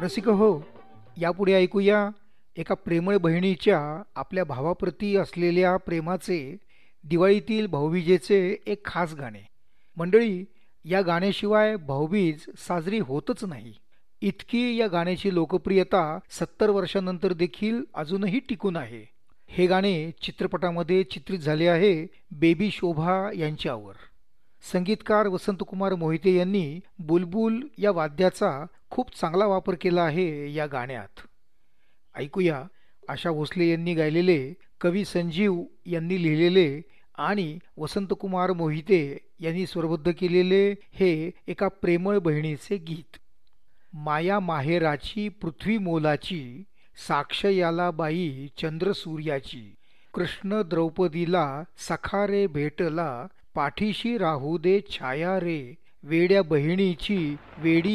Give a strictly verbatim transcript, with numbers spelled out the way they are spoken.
रसिक हो, यापुढे ऐकूया एका प्रेमळ बहिणीच्या आपल्या भावाप्रती असलेल्या प्रेमाचे दिवाळीतील भाऊबीजेचे एक खास गाणे. मंडळी, या गाण्याशिवाय भाऊबीज साजरी होतच नाही. इतकी या गाण्याची लोकप्रियता सत्तर वर्षांनंतर देखील अजूनही टिकून आहे. हे गाणे चित्रपटामध्ये चित्रित झाले आहे बेबी शोभा यांच्यावर. संगीतकार वसंतकुमार मोहिते यांनी बुलबुल या वाद्याचा खूप चांगला वापर केला आहे या गाण्यात. ऐकूया आशा भोसले यांनी गायलेले, कवी संजीव यांनी लिहिलेले आणि वसंतकुमार मोहिते यांनी स्वरबद्ध केलेले हे एका प्रेमळ बहिणीचे गीत. माया माहेराची पृथ्वी मोलाची, साक्ष याला बाई चंद्र सूर्याची. कृष्ण द्रौपदीला सखा रे भेटला, पाठीशी राहू दे छाया रे. वेड्या बहिणीची वेडी